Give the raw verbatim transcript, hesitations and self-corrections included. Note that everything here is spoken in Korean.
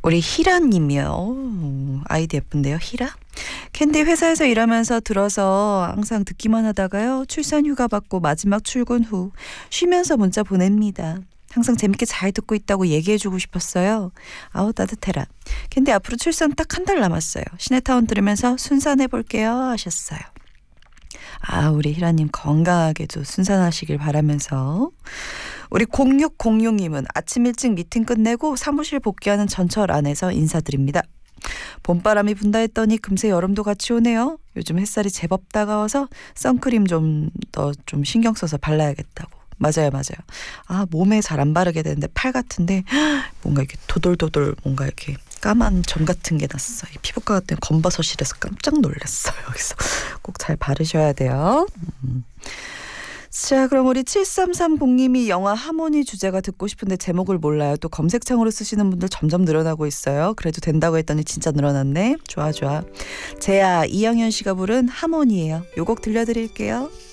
우리 희라님이요. 오, 아이디 예쁜데요. 희라? 캔디 회사에서 일하면서 들어서 항상 듣기만 하다가요. 출산 휴가 받고 마지막 출근 후 쉬면서 문자 보냅니다. 항상 재밌게 잘 듣고 있다고 얘기해주고 싶었어요. 아우 따뜻해라. 캔디 앞으로 출산 딱 한 달 남았어요. 시네타운 들으면서 순산해볼게요 하셨어요. 아 우리 희라님 건강하게도 순산하시길 바라면서 우리 공육공육님은 아침 일찍 미팅 끝내고 사무실 복귀하는 전철 안에서 인사드립니다. 봄바람이 분다 했더니 금세 여름도 같이 오네요. 요즘 햇살이 제법 따가워서 선크림 좀 더 좀 신경 써서 발라야겠다고. 맞아요 맞아요. 아 몸에 잘 안 바르게 되는데 팔 같은데 뭔가 이렇게 도돌도돌 뭔가 이렇게 까만 점 같은 게 났어. 이 피부과 같은 검버섯이라서 깜짝 놀랐어요. 그래서 꼭 잘 바르셔야 돼요. 음. 자 그럼 우리 칠삼삼공님이 영화 하모니 주제가 듣고 싶은데 제목을 몰라요. 또 검색창으로 쓰시는 분들 점점 늘어나고 있어요. 그래도 된다고 했더니 진짜 늘어났네. 좋아 좋아. 제야 이영현 씨가 부른 하모니예요. 요 곡 들려드릴게요.